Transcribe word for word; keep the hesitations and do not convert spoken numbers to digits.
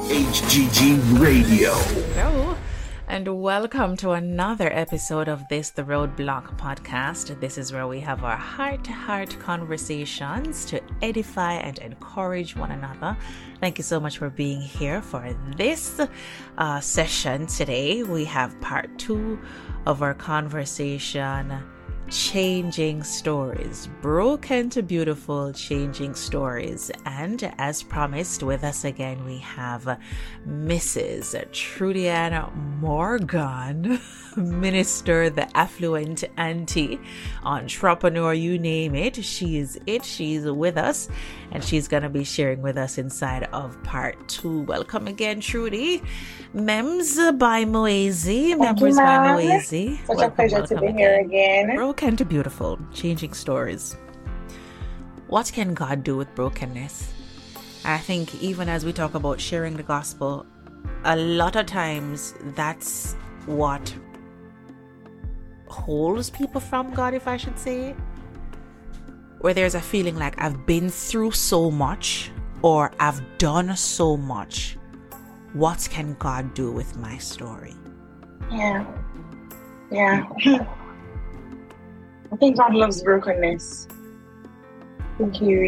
H G G Radio. Hello, and welcome to another episode of this, the Roadblock Podcast. This is where we have our heart-to-heart conversations to edify and encourage one another. Thank you so much for being here for this uh, session today. We have part two of our conversation, Changing Stories, Broken to Beautiful, Changing Stories. And as promised, with us again, we have Missus Trudy Ann Morgan, Minister, the affluent auntie, entrepreneur, you name it. She is it. She's with us, and she's going to be sharing with us inside of part two. Welcome again, Trudy. Mems by Moazy, members by Moazy. Such welcome, a pleasure to be again. here again. Broken to Beautiful, Changing Stories. What can God do with brokenness? I think even as we talk about sharing the gospel, a lot of times that's what holds people from God, if I should say. Where there's a feeling like I've been through so much or I've done so much. What can God do with my story? Yeah. Yeah. I think God loves brokenness. Thank you.